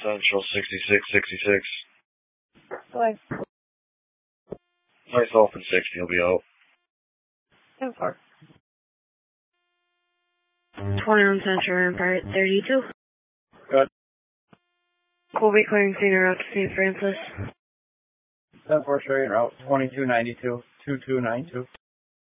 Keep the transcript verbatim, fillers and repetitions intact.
Central sixty-six sixty-six. Five. Myself and sixty will be out. ten four. twenty-one Central Empire thirty-two. Good. Colby clearing senior out to Saint Francis. ten four straight route twenty-two ninety-two, two two nine two.